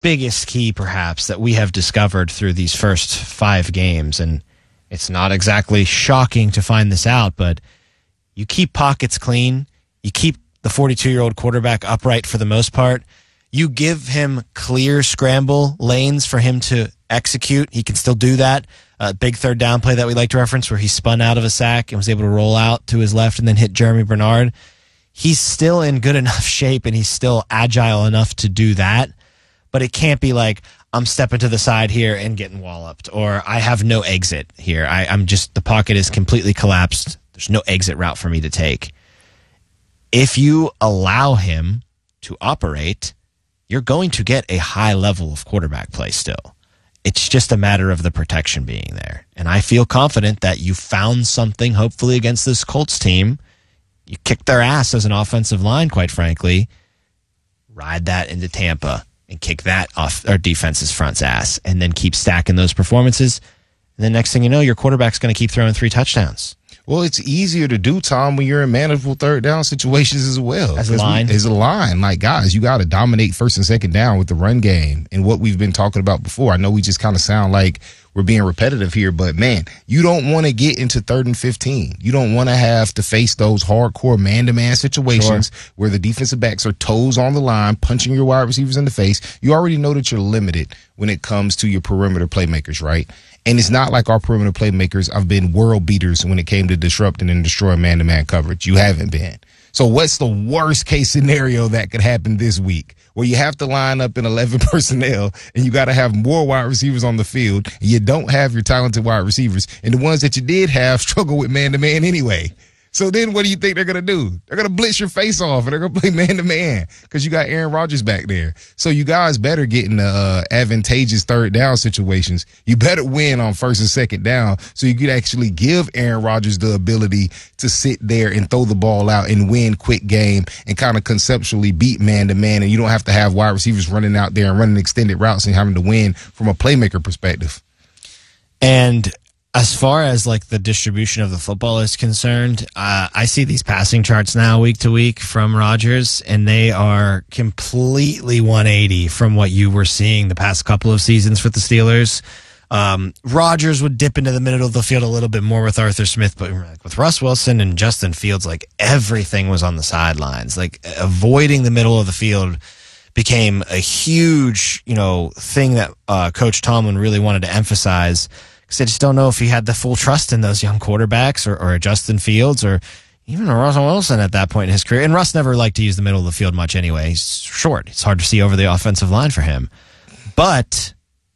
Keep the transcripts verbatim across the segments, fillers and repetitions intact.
biggest key, perhaps, that we have discovered through these first five games, and it's not exactly shocking to find this out, but you keep pockets clean, you keep the forty-two-year-old quarterback upright for the most part, you give him clear scramble lanes for him to execute. He can still do that. A big third down play that we like to reference where he spun out of a sack and was able to roll out to his left and then hit Jeremy Bernard. He's still in good enough shape and he's still agile enough to do that. But it can't be like, I'm stepping to the side here and getting walloped, or I have no exit here. I, I'm just, the pocket is completely collapsed. There's no exit route for me to take. If you allow him to operate, you're going to get a high level of quarterback play still. It's just a matter of the protection being there. And I feel confident that you found something, hopefully, against this Colts team. You kicked their ass as an offensive line, quite frankly. Ride that into Tampa and kick that off our defense's front's ass, and then keep stacking those performances. And then next thing you know, your quarterback's going to keep throwing three touchdowns. Well, it's easier to do, Tom, when you're in manageable third down situations as well. As a line? We, as a line. Like, guys, you got to dominate first and second down with the run game and what we've been talking about before. I know we just kind of sound like we're being repetitive here, but, man, you don't want to get into third and fifteen. You don't want to have to face those hardcore man-to-man situations sure. where the defensive backs are toes on the line, punching your wide receivers in the face. You already know that you're limited when it comes to your perimeter playmakers, right? And it's not like our perimeter playmakers have been world beaters when it came to disrupting and destroying man-to-man coverage. You haven't been. So what's the worst case scenario that could happen this week where you have to line up in eleven personnel and you got to have more wide receivers on the field and you don't have your talented wide receivers, and the ones that you did have struggle with man-to-man anyway? So then what do you think they're going to do? They're going to blitz your face off and they're going to play man-to-man because you got Aaron Rodgers back there. So you guys better get in the uh, advantageous third down situations. You better win on first and second down so you could actually give Aaron Rodgers the ability to sit there and throw the ball out and win quick game and kind of conceptually beat man-to-man, and you don't have to have wide receivers running out there and running extended routes and having to win from a playmaker perspective. And as far as like the distribution of the football is concerned, uh, I see these passing charts now week to week from Rodgers, and they are completely one eighty from what you were seeing the past couple of seasons with the Steelers. Um, Rodgers would dip into the middle of the field a little bit more with Arthur Smith, but with Russ Wilson and Justin Fields, like everything was on the sidelines. Like avoiding the middle of the field became a huge, you know, thing that uh, Coach Tomlin really wanted to emphasize. I just don't know if he had the full trust in those young quarterbacks or, or Justin Fields or even Russell Wilson at that point in his career. And Russ never liked to use the middle of the field much anyway. He's short. It's hard to see over the offensive line for him. But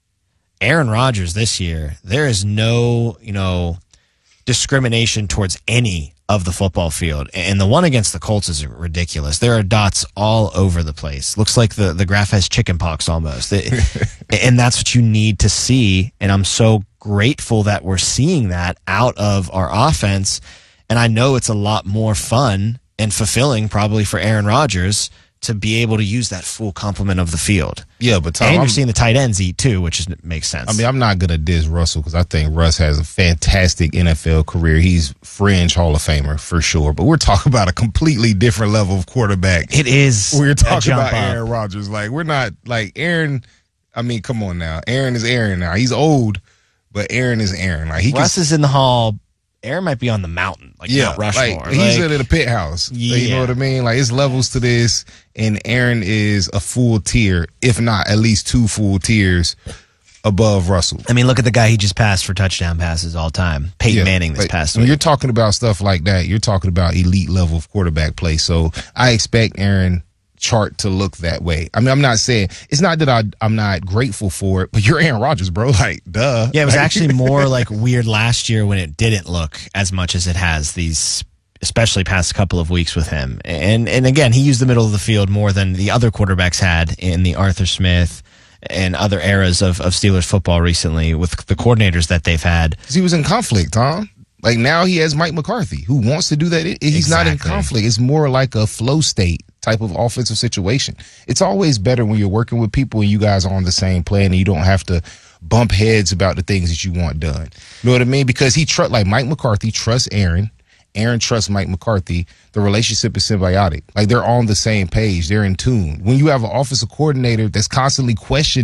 Aaron Rodgers this year, there is no, you know, discrimination towards any of the football field. And the one against the Colts is ridiculous. There are dots all over the place. Looks like the, the graph has chicken pox almost. It, and that's what you need to see. And I'm so grateful that we're seeing that out of our offense. And I know it's a lot more fun and fulfilling probably for Aaron Rodgers to be able to use that full complement of the field. Yeah, but Tom, and you're I'm, seeing the tight ends eat too, which is, makes sense. I mean, I'm not going to diss Russell because I think Russ has a fantastic N F L career. He's fringe Hall of Famer for sure. But we're talking about a completely different level of quarterback. It is. We're talking about up. Aaron Rodgers. Like, we're not like Aaron. I mean, come on now. Aaron is Aaron now. He's old, but Aaron is Aaron. Like he Russ can, is in the hall. Aaron might be on the mountain, like yeah, Mount Rushmore. Like, he's like, in a pit house. Yeah. You know what I mean? Like, it's levels to this, and Aaron is a full tier, if not at least two full tiers above Russell. I mean, look at the guy he just passed for touchdown passes all time. Peyton yeah, Manning this past when week. You're talking about stuff like that, you're talking about elite level of quarterback play. So I expect Aaron chart to look that way. I mean, I'm not saying it's not that I I'm not grateful for it, but you're Aaron Rodgers, bro. Like, duh. Yeah, it was like, actually more like weird last year when it didn't look as much as it has these, especially past couple of weeks with him. And and again, he used the middle of the field more than the other quarterbacks had in the Arthur Smith and other eras of, of Steelers football recently with the coordinators that they've had. He was in conflict, Tom. Like now he has Mike McCarthy who wants to do that. He's exactly. not in conflict. It's more like a flow state type of offensive situation. It's always better when you're working with people and you guys are on the same plan and you don't have to bump heads about the things that you want done. You know what I mean? Because he trust like Mike McCarthy trusts Aaron, Aaron trusts Mike McCarthy. The relationship is symbiotic. Like, they're on the same page. They're in tune. When you have an offensive coordinator that's constantly questioning